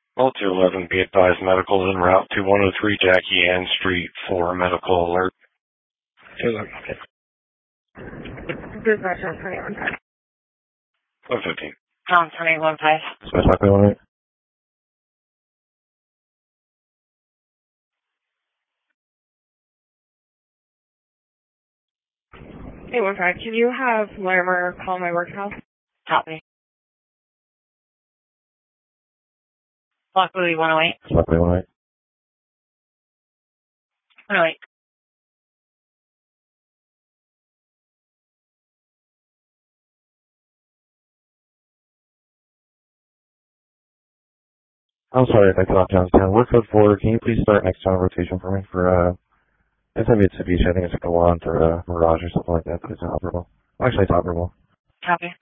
Well, 211, be advised, medical is en route to 103 Jackie Ann Street for a medical alert. 211, okay. 115. 2815. Special 118. Hey, 15. Can you have Larimer call my workhouse? Copy. Block Louis 108. Special 118. 108. I'm sorry if I cut off Johnstown. Work code 4. Can you please start next time rotation for me for, it's a Mitsubishi. I think it's a Galant or a Mirage or something like that, but it's inoperable. Actually, it's operable. Copy.